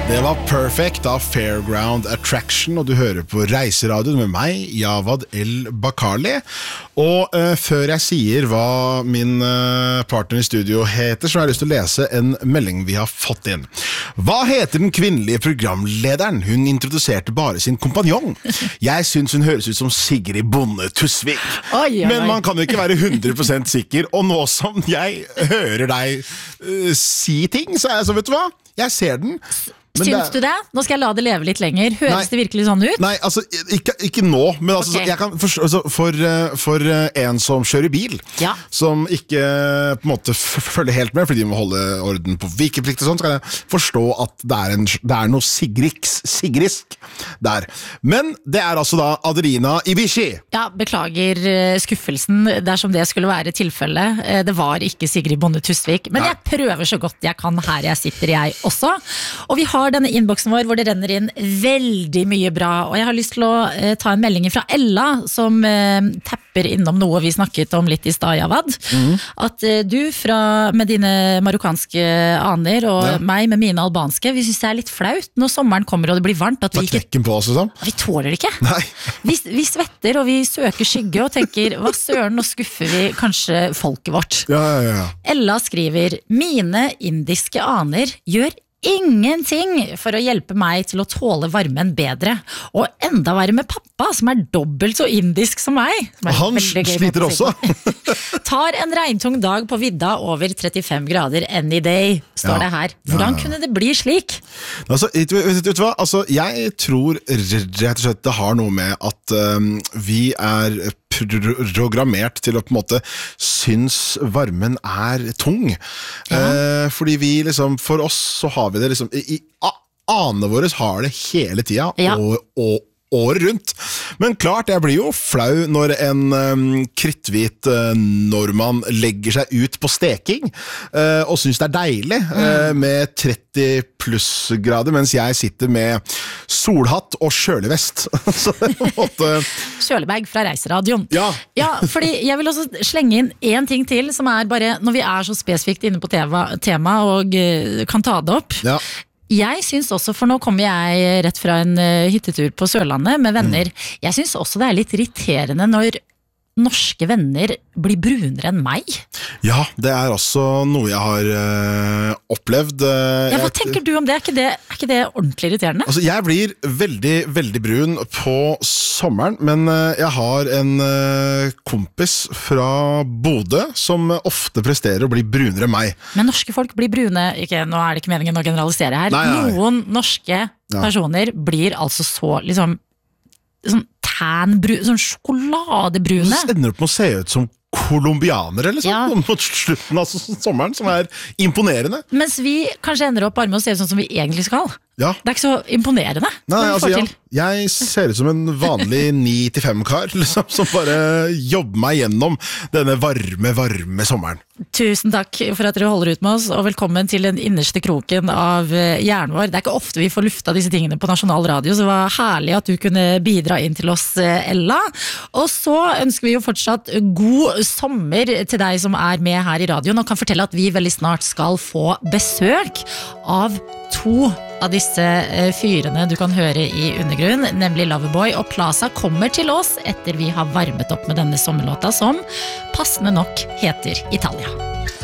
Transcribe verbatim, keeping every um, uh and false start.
Det var Perfect av Fairground Attraction, og du hører på Reiseradioen med meg, Javad El Bakali. Og uh, før jeg sier hva min uh, partner i studio heter, så har jeg lyst til å lese en melding vi har fått inn. Hva heter den kvinnelige programlederen? Hun introduserte bare sin kompanjong. Jeg synes hun høres ut som Sigrid Bonde Tusvik. Oi, oi. Men man kan jo ikke være hundre prosent sikker, og nå som jeg hører deg uh, si ting, så er jeg så, vet du hva? Jeg ser den. Men Syns du det? Nå skal jeg la det leve litt lenger. Høres nei, det virkelig sånn ut? Nei, altså, ikke, ikke nå. Men altså, okay. jeg kan, for, altså, for, for en som kjører bil, ja. Som ikke på en måte følger helt med, fordi de må holde orden på vikeplikt og sånt, så kan jeg forstå at det er, en, det er noe sigriks, sigrisk der. Men det er altså da Adelina Ibishi. Ja, beklager skuffelsen dersom det skulle være tilfellet. Det var ikke Sigrid Bonde Tusvik, men nei. Jeg prøver så godt jeg kan her jeg sitter, jeg også. Og vi har denne innboksen vår hvor det renner inn veldig mye bra, og jeg har lyst til å eh, ta en melding fra Ella som eh, tapper innom noe vi snakket om litt i stad, Javad. Mm. At eh, du fra, med dine marokkanske aner og ja. Meg med mine albanske, vi synes det er litt flaut når sommeren kommer og det blir varmt at vi ikke på oss, sånn. Vi tåler det ikke. Nei. vi, vi svetter og vi søker skygge og tenker, hva søren, nå skuffer vi kanskje folket vårt. Ja, ja, ja. Ella skriver, mine indiske aner gjør ingenting for å hjelpe meg til å tåle varmen bedre. Og enda være med pappa, som er dobbelt så indisk som meg. Som Han sliter også. Tar en regntung dag på vidda over trettifem grader any day, står ja. Det her. Hvordan ja. Kunne det bli slik? Altså, vet du hva? Altså, jeg tror rett og slett det har noe med at um, vi er programmert til å på en måte synes varmen er tung. Ja. Eh, fordi vi liksom, for oss så har vi det liksom, i, i anene våre har det hele tida, ja. og, og året rundt. Men klart, jeg blir jo flau når en um, kritthvit uh, nordmann legger seg ut på steking uh, og synes det er deilig uh, med tretti plussgrader, mens jeg sitter med solhatt og kjølevest. Så det er på en måte... Kjølebag fra Reiseradioen. Ja. Ja, fordi jeg vil også slenge inn en ting til, som er bare, når vi er så spesifikt inne på tema og uh, kan ta det opp. Ja. Jeg synes også, for nå kommer jeg rett fra en hyttetur på Sørlandet med venner, mm. jeg synes også det er litt irriterende når norske venner blir brunere enn meg. Ja, det er også noe jeg har øh, opplevd. Øh, ja, hva tenker du om det? Er ikke det, er ikke det ordentlig irriterende? Altså, jeg blir veldig, veldig brun på sommeren, men øh, jeg har en øh, kompis fra Bodø som ofte presterer å bli brunere enn meg. Men norske folk blir brune, ikke, nå er det ikke meningen å generalisere her, nei, nei. Noen norske ja. Personer blir altså så, liksom, sånn tænbrun, sånn sjokoladebrune. Så ender opp med å se ut som kolumbianere, eller sånn, ja. Mot slutten av sommeren, som er imponerende. Mens vi kanskje ender opp bare med å se ut sånn som vi egentlig skal. Ja. Det er ikke så imponerende. Nei, altså, ja. Jeg ser ut som en vanlig ni til fem-kar, liksom, som bare jobber meg gjennom denne varme, varme sommeren. Tusen takk for at dere holder ut med oss, og velkommen til den innerste kroken av hjernen vår. Det er ikke ofte vi får lufta disse tingene på nasjonal radio, så det var herlig at du kunne bidra inn til oss, Ella. Og så ønsker vi jo fortsatt god sommer til deg som er med her i radioen, og kan fortelle at vi veldig snart skal få besøk av to av disse fyrene du kan høre i undergrunn, nemlig Loverboy og Plaza, kommer til oss etter vi har varmet opp med denne sommerlåta som passende nok heter Italia.